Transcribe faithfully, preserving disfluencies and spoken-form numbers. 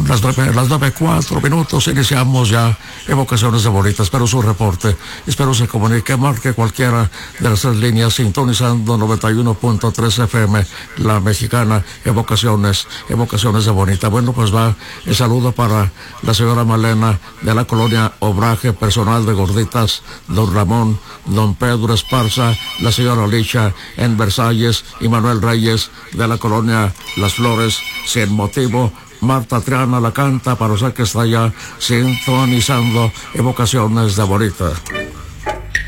Las nueve, las nueve, cuatro minutos, iniciamos ya Evocaciones de Bonita. Espero su reporte, espero se comunique, marque cualquiera de las tres líneas, sintonizando noventa y uno punto tres F M, La Mexicana, Evocaciones, Evocaciones de Bonita. Bueno, pues va el saludo para la señora Malena de la colonia Obraje, personal de Gorditas, don Ramón, don Pedro Esparza, la señora Licha en Versalles y Manuel Reyes de la colonia Las Flores, sin motivo. Marta Triana la canta para usted que está ya sintonizando Evocaciones de Bonita.